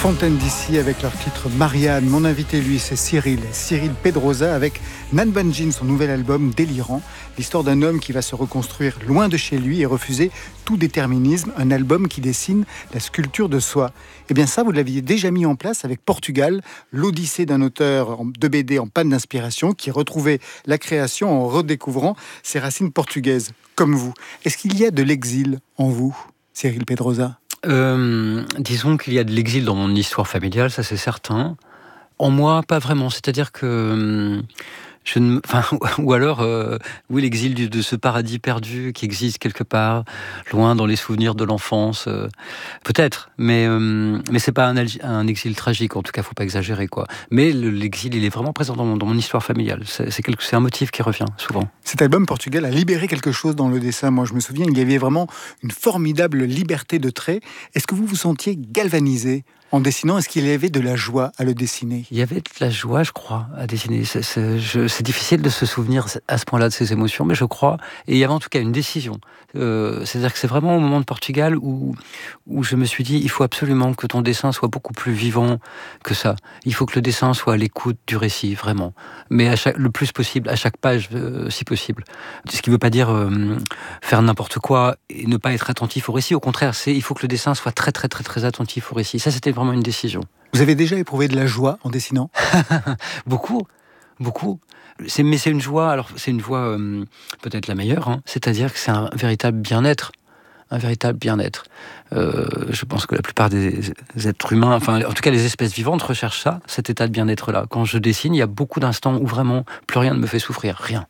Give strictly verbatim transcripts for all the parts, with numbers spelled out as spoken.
Fontaine d'ici avec leur titre Marianne. Mon invité, lui, c'est Cyril. Cyril Pedrosa avec Nan Banjin, son nouvel album Délirant. L'histoire d'un homme qui va se reconstruire loin de chez lui et refuser tout déterminisme. Un album qui dessine la sculpture de soi. Eh bien ça, vous l'aviez déjà mis en place avec Portugal, l'odyssée d'un auteur de B D en panne d'inspiration qui retrouvait la création en redécouvrant ses racines portugaises, comme vous. Est-ce qu'il y a de l'exil en vous, Cyril Pedrosa ? Euh, disons qu'il y a de l'exil dans mon histoire familiale, ça c'est certain. En moi, pas vraiment. C'est-à-dire que je ne, enfin, ou alors, euh, oui, l'exil de, de ce paradis perdu qui existe quelque part, loin dans les souvenirs de l'enfance, euh, peut-être. Mais euh, mais c'est pas un, un exil tragique. En tout cas, faut pas exagérer, quoi. Mais le, l'exil, il est vraiment présent dans mon, dans mon histoire familiale. C'est, c'est, quelque, c'est un motif qui revient souvent. Cet album Portugal a libéré quelque chose dans le dessin. Moi, je me souviens, il y avait vraiment une formidable liberté de trait. Est-ce que vous vous sentiez galvanisé en dessinant? Est-ce qu'il y avait de la joie à le dessiner? Il y avait de la joie, je crois, à dessiner. C'est, c'est, je, c'est difficile de se souvenir à ce point-là de ces émotions, mais je crois. Et il y avait en tout cas une décision. Euh, c'est-à-dire que c'est vraiment au moment de Portugal où, où je me suis dit, il faut absolument que ton dessin soit beaucoup plus vivant que ça. Il faut que le dessin soit à l'écoute du récit, vraiment. Mais à chaque, le plus possible, à chaque page, euh, si possible. Ce qui ne veut pas dire euh, faire n'importe quoi et ne pas être attentif au récit. Au contraire, c'est, il faut que le dessin soit très, très, très, très attentif au récit. Ça, c'était vraiment une décision. Vous avez déjà éprouvé de la joie en dessinant? Beaucoup, beaucoup. C'est, mais c'est une joie, alors c'est une joie euh, peut-être la meilleure, hein, c'est-à-dire que c'est un véritable bien-être. Un véritable bien-être. Euh, je pense que la plupart des êtres humains, enfin en tout cas les espèces vivantes recherchent ça, cet état de bien-être-là. Quand je dessine, il y a beaucoup d'instants où vraiment plus rien ne me fait souffrir, rien.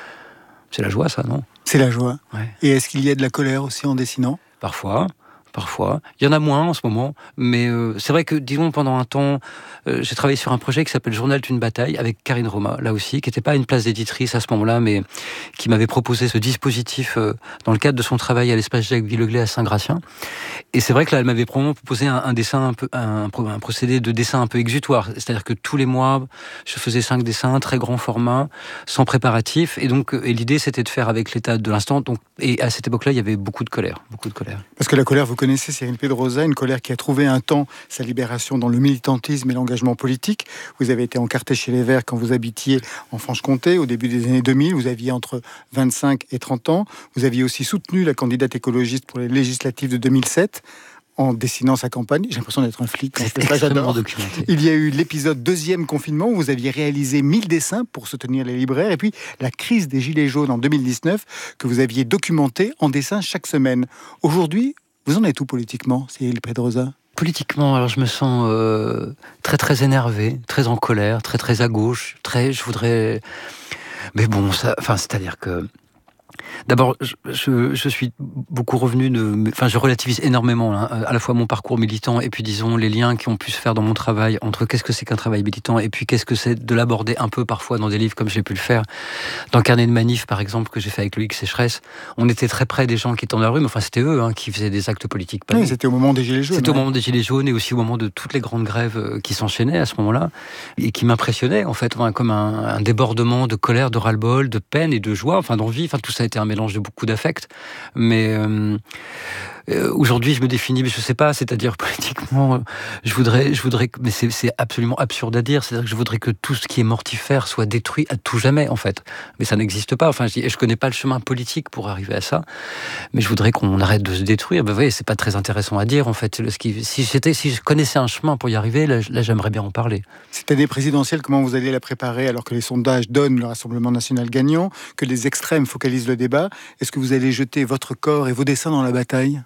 C'est la joie, ça, non? C'est la joie. Ouais. Et est-ce qu'il y a de la colère aussi en dessinant? Parfois. Parfois. Il y en a moins en ce moment, mais euh, c'est vrai que, disons, pendant un temps, euh, j'ai travaillé sur un projet qui s'appelle Journal d'une bataille, avec Karine Roma, là aussi, qui n'était pas une place d'éditrice à ce moment-là, mais qui m'avait proposé ce dispositif euh, dans le cadre de son travail à l'espace Jacques Villeglay à Saint-Gratien. Et c'est vrai que là, elle m'avait probablement proposé un, un dessin, un, peu, un, un procédé de dessin un peu exutoire. C'est-à-dire que tous les mois, je faisais cinq dessins, très grand format, sans préparatif. Et donc, et l'idée, c'était de faire avec l'état de l'instant. Donc, et à cette époque-là, il y avait beaucoup de colère, beaucoup de colère. Parce que la colère, vous connaissez Cyril Pedrosa, une colère qui a trouvé un temps sa libération dans le militantisme et l'engagement politique. Vous avez été encarté chez les Verts quand vous habitiez en Franche-Comté au début des années deux mille. Vous aviez entre vingt-cinq et trente ans. Vous aviez aussi soutenu la candidate écologiste pour les législatives de deux mille sept. En dessinant sa campagne. J'ai l'impression d'être un flic. Quand C'est je fais ça, j'adore. documenté. Il y a eu l'épisode deuxième confinement où vous aviez réalisé mille dessins pour soutenir les libraires et puis la crise des Gilets jaunes en deux mille dix-neuf que vous aviez documenté en dessin chaque semaine. Aujourd'hui, vous en êtes où politiquement, Cyril Pedrosa? Politiquement, alors je me sens euh, très très énervé, très en colère, très très à gauche, très, je voudrais... Mais bon, ça, enfin, c'est-à-dire que... D'abord, je, je, je suis beaucoup revenu de... Enfin, je relativise énormément, hein, à la fois mon parcours militant et puis, disons, les liens qui ont pu se faire dans mon travail entre qu'est-ce que c'est qu'un travail militant et puis qu'est-ce que c'est de l'aborder un peu parfois dans des livres comme j'ai pu le faire. Dans Carnet de manif, par exemple, que j'ai fait avec Loïc Sécheresse, on était très près des gens qui étaient dans la rue, mais enfin, c'était eux hein, qui faisaient des actes politiques. Pas oui, nous. C'était au moment des Gilets jaunes. C'était ouais. au moment des Gilets jaunes et aussi au moment de toutes les grandes grèves qui s'enchaînaient à ce moment-là et qui m'impressionnaient, en fait, comme un, un débordement de colère, de ras-le-bol, de peine et de joie, enfin d'envie. Enfin, tout ça a été un mélange de beaucoup d'affect. Mais euh, euh, aujourd'hui, je me définis, mais je sais pas, c'est-à-dire politiquement, euh, je voudrais, je voudrais, mais c'est, c'est absolument absurde à dire, c'est-à-dire que je voudrais que tout ce qui est mortifère soit détruit à tout jamais, en fait. Mais ça n'existe pas. Enfin, je, je connais pas le chemin politique pour arriver à ça, mais je voudrais qu'on arrête de se détruire. Ben, vous voyez, c'est pas très intéressant à dire, en fait. Ce qui, si j'étais, si je connaissais un chemin pour y arriver, là, là j'aimerais bien en parler. Cette année présidentielle, comment vous allez la préparer alors que les sondages donnent le Rassemblement national gagnant, que les extrêmes focalisent le débat? Est-ce que vous allez jeter votre corps et vos dessins dans la bataille?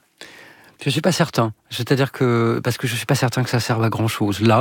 Je suis pas certain. C'est-à-dire que parce que je suis pas certain que ça serve à grand chose là.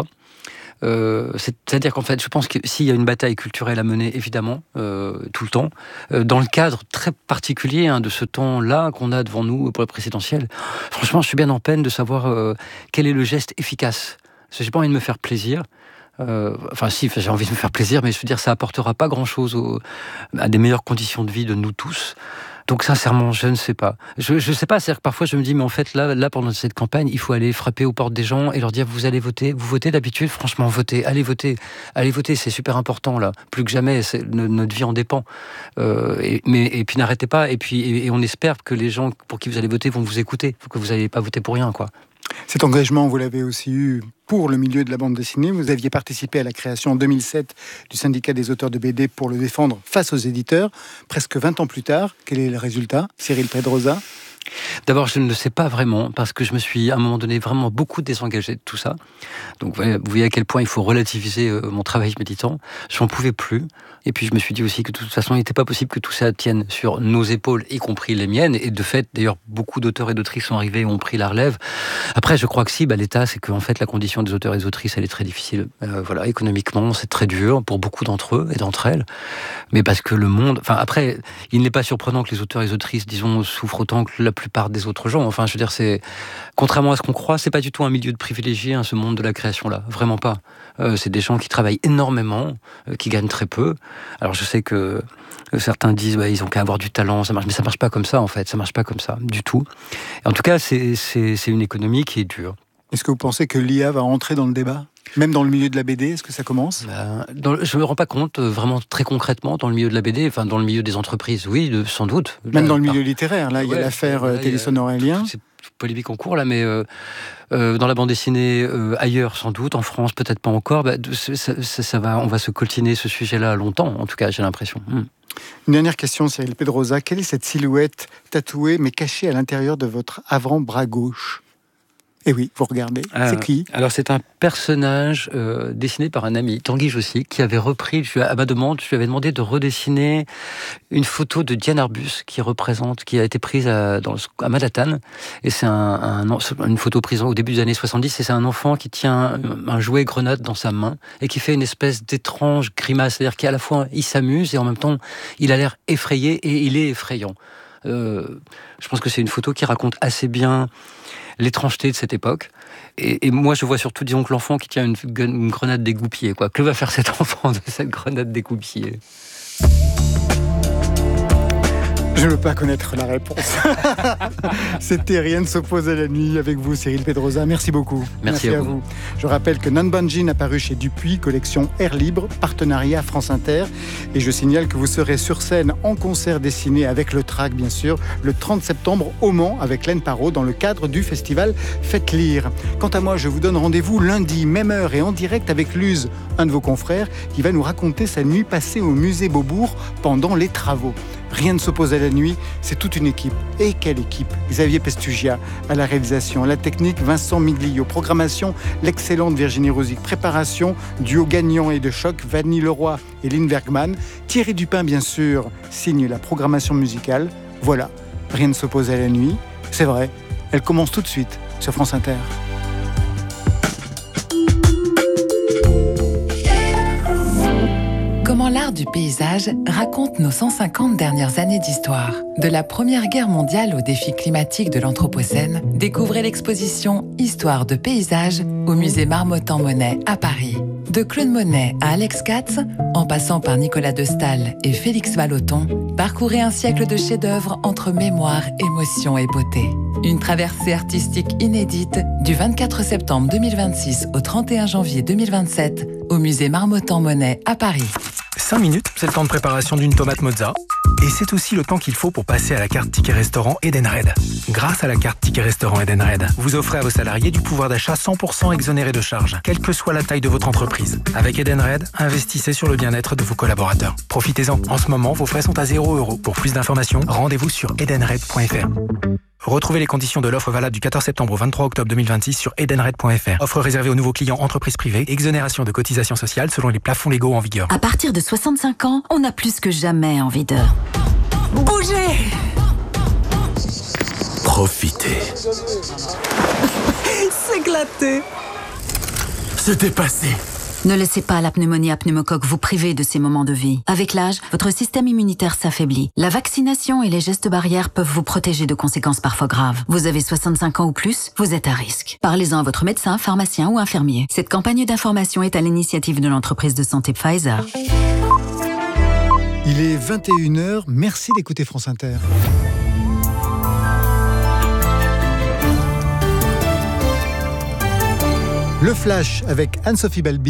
Euh, c'est-à-dire qu'en fait, je pense que s'il y a une bataille culturelle à mener, évidemment, euh, tout le temps, euh, dans le cadre très particulier hein, de ce temps-là qu'on a devant nous pour la présidentielle, franchement, je suis bien en peine de savoir euh, quel est le geste efficace. Parce que j'ai pas envie de me faire plaisir. Euh, enfin, si, j'ai envie de me faire plaisir, mais je veux dire, ça apportera pas grand-chose au, à des meilleures conditions de vie de nous tous. Donc sincèrement, je ne sais pas. Je ne sais pas, c'est-à-dire que parfois je me dis, mais en fait, là, là, pendant cette campagne, il faut aller frapper aux portes des gens et leur dire, vous allez voter, vous votez d'habitude, franchement, votez, allez voter, allez voter, c'est super important, là, plus que jamais, c'est, notre vie en dépend. Euh, et, mais, et puis n'arrêtez pas, et puis et, et on espère que les gens pour qui vous allez voter vont vous écouter, que vous n'allez pas voter pour rien, quoi. Cet engagement, vous l'avez aussi eu pour le milieu de la bande dessinée. Vous aviez participé à la création en deux mille sept du syndicat des auteurs de B D pour le défendre face aux éditeurs. Presque vingt ans plus tard, quel est le résultat, Cyril Pedrosa ? D'abord, je ne le sais pas vraiment, parce que je me suis, à un moment donné, vraiment beaucoup désengagé de tout ça. Donc, vous voyez à quel point il faut relativiser mon travail militant. Je n'en pouvais plus. Et puis, je me suis dit aussi que de toute façon, il n'était pas possible que tout ça tienne sur nos épaules, y compris les miennes. Et de fait, d'ailleurs, beaucoup d'auteurs et d'autrices sont arrivés et ont pris la relève. Après, je crois que si, bah, l'État, c'est qu'en fait, la condition des auteurs et des autrices, elle est très difficile. Euh, voilà, économiquement, c'est très dur pour beaucoup d'entre eux et d'entre elles. Mais parce que le monde... Enfin, après, il n'est pas surprenant que les auteurs et les autrices, disons, souffrent autant que la plupart des autres gens. Enfin, je veux dire, c'est... Contrairement à ce qu'on croit, c'est pas du tout un milieu de privilégiés, hein, ce monde de la création-là. Vraiment pas. Euh, c'est des gens qui travaillent énormément, euh, qui gagnent très peu. Alors, je sais que certains disent, ouais, ils ont qu'à avoir du talent, ça marche, mais ça marche pas comme ça, en fait. Ça marche pas comme ça, du tout. Et en tout cas, c'est, c'est, c'est une économie qui est dure. Est-ce que vous pensez que l'I A va entrer dans le débat ? Même dans le milieu de la B D, est-ce que ça commence ? euh, dans le, Je me rends pas compte, euh, vraiment très concrètement, dans le milieu de la B D, enfin dans le milieu des entreprises, oui, de, sans doute. Même là, dans le milieu par... littéraire, là, il ouais, y a l'affaire là, Téléson-Aurélien. C'est polémique en cours, là, mais euh, euh, dans la bande dessinée, euh, ailleurs, sans doute, en France, peut-être pas encore, bah, ça, ça, ça va, on va se coltiner ce sujet-là longtemps, en tout cas, j'ai l'impression. Mmh. Une dernière question, Cyril Pedrosa. Quelle est cette silhouette tatouée, mais cachée à l'intérieur de votre avant-bras gauche ? Et oui, vous regardez. Ah, c'est qui ? Alors, c'est un personnage euh, dessiné par un ami, Tanguy Jossy, qui avait repris, je, à ma demande, je lui avais demandé de redessiner une photo de Diane Arbus, qui représente, qui a été prise à, dans, à Manhattan. Et c'est un, un, une photo prise au début des années soixante-dix, et c'est un enfant qui tient un, un jouet grenade dans sa main, et qui fait une espèce d'étrange grimace. C'est-à-dire qu'à la fois, il s'amuse, et en même temps, il a l'air effrayé, et il est effrayant. Euh, je pense que c'est une photo qui raconte assez bien l'étrangeté de cette époque. Et, et moi, je vois surtout, disons, que l'enfant qui tient une, une grenade dégoupillée, quoi. Que va faire cet enfant de cette grenade dégoupillée ? Je ne veux pas connaître la réponse. C'était Rien ne s'oppose à la nuit avec vous, Cyril Pedrosa. Merci beaucoup. Merci, Merci à, à vous. vous. Je rappelle que Nanbanjin a paru chez Dupuis, collection Air Libre, partenariat France Inter. Et je signale que vous serez sur scène en concert dessiné avec le Trac, bien sûr, le trente septembre au Mans avec Laine Parot dans le cadre du festival Faites Lire. Quant à moi, je vous donne rendez-vous lundi, même heure et en direct avec Luz, un de vos confrères, qui va nous raconter sa nuit passée au musée Beaubourg pendant les travaux. Rien ne s'oppose à la nuit, c'est toute une équipe. Et quelle équipe ? Xavier Pestugia à la réalisation, la technique Vincent Miglio, programmation l'excellente Virginie Rosic, préparation duo gagnant et de choc Vanny Leroy et Lynn Bergman, Thierry Dupin bien sûr signe la programmation musicale. Voilà, Rien ne s'oppose à la nuit, c'est vrai, elle commence tout de suite sur France Inter. Comment l'art du paysage raconte nos cent cinquante dernières années d'histoire. De la Première Guerre mondiale aux défis climatiques de l'Anthropocène, découvrez l'exposition Histoire de paysage au musée Marmottan-Monet à Paris. De Claude Monet à Alex Katz, en passant par Nicolas de Staël et Félix Vallotton, parcourez un siècle de chefs-d'œuvre entre mémoire, émotion et beauté. Une traversée artistique inédite du vingt-quatre septembre deux mille vingt-six au trente et un janvier deux mille vingt-sept au musée Marmottan-Monet à Paris. cinq minutes, c'est le temps de préparation d'une tomate mozza. Et c'est aussi le temps qu'il faut pour passer à la carte Ticket Restaurant Edenred. Grâce à la carte Ticket Restaurant Edenred, vous offrez à vos salariés du pouvoir d'achat cent pour cent exonéré de charges, quelle que soit la taille de votre entreprise. Avec Edenred, investissez sur le bien-être de vos collaborateurs. Profitez-en. En ce moment, vos frais sont à zéro euro. Pour plus d'informations, rendez-vous sur edenred point f r. Retrouvez les conditions de l'offre valable du quatorze septembre au vingt-trois octobre deux mille vingt-six sur edenred point f r. Offre réservée aux nouveaux clients entreprises privées, exonération de cotisations sociales selon les plafonds légaux en vigueur. À partir de soixante-cinq ans, on a plus que jamais envie de... bouger. Profitez. S'éclater. Se dépasser. Ne laissez pas la pneumonie à pneumocoque vous priver de ces moments de vie. Avec l'âge, votre système immunitaire s'affaiblit. La vaccination et les gestes barrières peuvent vous protéger de conséquences parfois graves. Vous avez soixante-cinq ans ou plus, vous êtes à risque. Parlez-en à votre médecin, pharmacien ou infirmier. Cette campagne d'information est à l'initiative de l'entreprise de santé Pfizer. Il est vingt et une heures, merci d'écouter France Inter. Le Flash avec Anne-Sophie Balbir.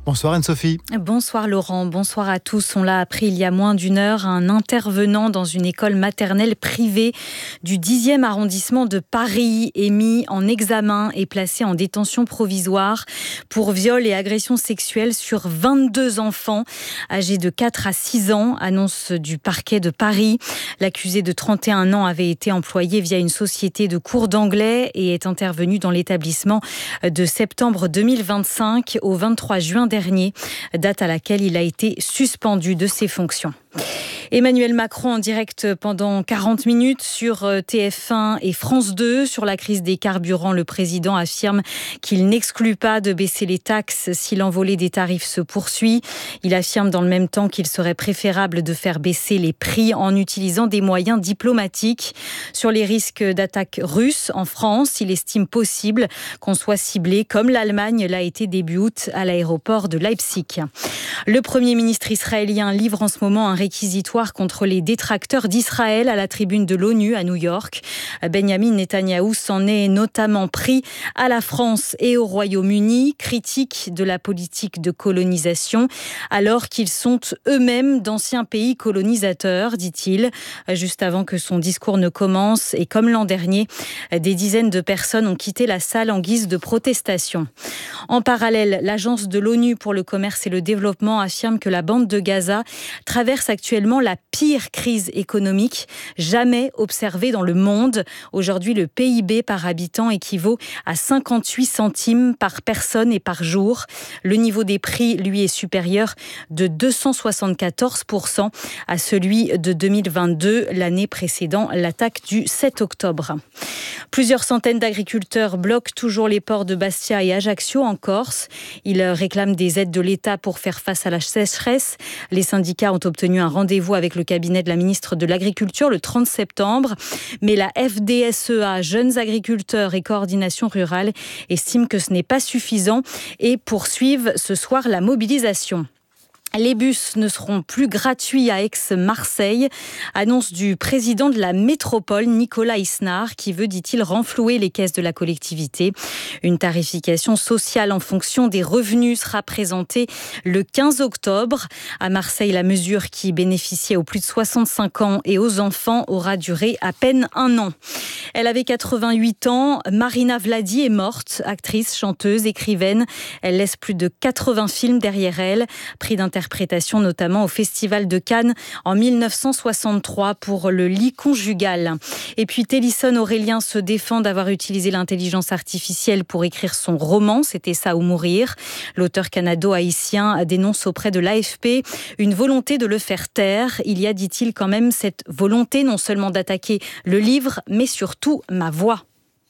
Bonsoir Anne-Sophie. Bonsoir Laurent, bonsoir à tous. On l'a appris il y a moins d'une heure, un intervenant dans une école maternelle privée du dixième arrondissement de Paris est mis en examen et placé en détention provisoire pour viol et agression sexuelle sur vingt-deux enfants âgés de quatre à six ans, annonce du parquet de Paris. L'accusé de trente et un ans avait été employé via une société de cours d'anglais et est intervenu dans l'établissement de septembre deux mille vingt-cinq au vingt-trois juin dernier. Dernier, date à laquelle il a été suspendu de ses fonctions. Emmanuel Macron en direct pendant quarante minutes sur T F un et France deux. Sur la crise des carburants, le président affirme qu'il n'exclut pas de baisser les taxes si l'envolée des tarifs se poursuit. Il affirme dans le même temps qu'il serait préférable de faire baisser les prix en utilisant des moyens diplomatiques. Sur les risques d'attaque russe en France, il estime possible qu'on soit ciblé, comme l'Allemagne l'a été début août à l'aéroport de Leipzig. Le Premier ministre israélien livre en ce moment un réquisitoire contre les détracteurs d'Israël à la tribune de l'ONU à New York. Benjamin Netanyahou s'en est notamment pris à la France et au Royaume-Uni, critique de la politique de colonisation, alors qu'ils sont eux-mêmes d'anciens pays colonisateurs, dit-il, juste avant que son discours ne commence. Et comme l'an dernier, des dizaines de personnes ont quitté la salle en guise de protestation. En parallèle, l'agence de l'ONU pour le commerce et le développement affirme que la bande de Gaza traverse actuellement la pire crise économique jamais observée dans le monde. Aujourd'hui, le P I B par habitant équivaut à cinquante-huit centimes par personne et par jour. Le niveau des prix, lui, est supérieur de deux cent soixante-quatorze pour cent à celui de deux mille vingt-deux, l'année précédant l'attaque du sept octobre. Plusieurs centaines d'agriculteurs bloquent toujours les ports de Bastia et Ajaccio en Corse. Ils réclament des aides de l'État pour faire face à la sécheresse. Les syndicats ont obtenu un rendez-vous avec le cabinet de la ministre de l'Agriculture le trente septembre. Mais la F D S E A, Jeunes Agriculteurs et Coordination Rurale, estime que ce n'est pas suffisant et poursuivent ce soir la mobilisation. Les bus ne seront plus gratuits à Aix-Marseille, annonce du président de la métropole, Nicolas Isnard, qui veut, dit-il, renflouer les caisses de la collectivité. Une tarification sociale en fonction des revenus sera présentée le quinze octobre. À Marseille, la mesure qui bénéficiait aux plus de soixante-cinq ans et aux enfants aura duré à peine un an. Elle avait quatre-vingt-huit ans. Marina Vladi est morte, actrice, chanteuse, écrivaine. Elle laisse plus de quatre-vingts films derrière elle, prix d'interprétation notamment au Festival de Cannes en mille neuf cent soixante-trois pour Le lit conjugal. Et puis Télisson Aurélien se défend d'avoir utilisé l'intelligence artificielle pour écrire son roman, C'était ça ou mourir. L'auteur canado-haïtien dénonce auprès de l'A F P une volonté de le faire taire. Il y a, dit-il, quand même cette volonté non seulement d'attaquer le livre, mais surtout ma voix.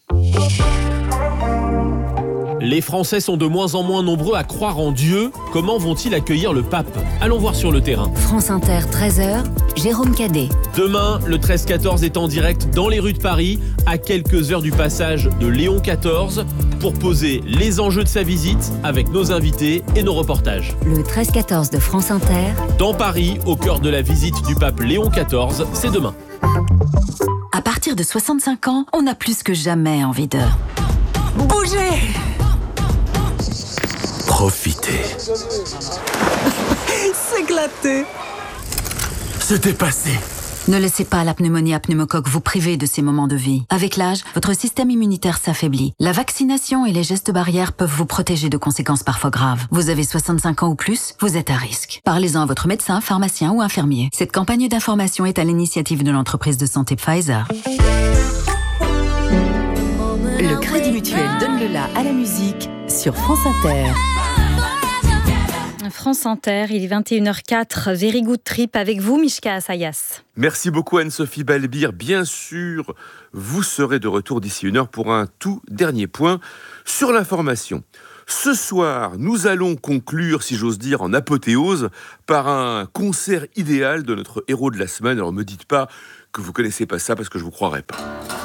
Les Français sont de moins en moins nombreux à croire en Dieu. Comment vont-ils accueillir le pape ? Allons voir sur le terrain. France Inter, treize heures, Jérôme Cadet. Demain, le treize quatorze est en direct dans les rues de Paris, à quelques heures du passage de Léon quatorze, pour poser les enjeux de sa visite avec nos invités et nos reportages. Le treize quatorze de France Inter. Dans Paris, au cœur de la visite du pape Léon quatorze, c'est demain. À partir de soixante-cinq ans, on a plus que jamais envie de bouger. Profitez. S'éclater. C'était passé. Ne laissez pas la pneumonie à pneumocoque vous priver de ces moments de vie. Avec l'âge, votre système immunitaire s'affaiblit. La vaccination et les gestes barrières peuvent vous protéger de conséquences parfois graves. Vous avez soixante-cinq ans ou plus, vous êtes à risque. Parlez-en à votre médecin, pharmacien ou infirmier. Cette campagne d'information est à l'initiative de l'entreprise de santé Pfizer. Le Crédit Mutuel donne le la à la musique sur France Inter. France Inter, il est vingt et une heures quatre, Very Good Trip avec vous, Mishka Assayas. Merci beaucoup Anne-Sophie Balbir. Bien sûr, vous serez de retour d'ici une heure pour un tout dernier point sur l'information. Ce soir, nous allons conclure, si j'ose dire, en apothéose, par un concert idéal de notre héros de la semaine. Alors, ne me dites pas que vous ne connaissez pas ça, parce que je ne vous croirais pas.